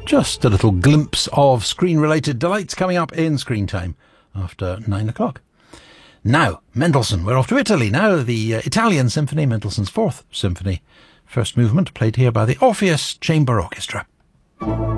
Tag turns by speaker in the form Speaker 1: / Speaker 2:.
Speaker 1: Just a little glimpse of screen-related delights coming up in Screen Time after 9 o'clock. Now, Mendelssohn. We're off to Italy now. The Italian Symphony, Mendelssohn's Fourth Symphony. First movement played here by the Orpheus Chamber Orchestra.